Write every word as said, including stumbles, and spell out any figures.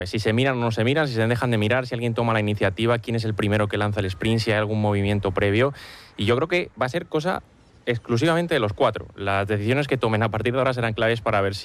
Si se miran o no se miran, si se dejan de mirar, si alguien toma la iniciativa, quién es el primero que lanza el sprint, si hay algún movimiento previo. Y yo creo que va a ser cosa exclusivamente de los cuatro. Las decisiones que tomen a partir de ahora serán claves para ver si